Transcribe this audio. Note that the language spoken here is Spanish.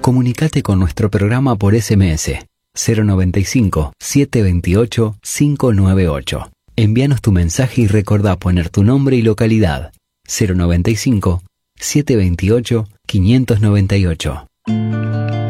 Comunicate con nuestro programa por SMS 095-728-598. Envíanos tu mensaje y recordá poner tu nombre y localidad. 095-728-598.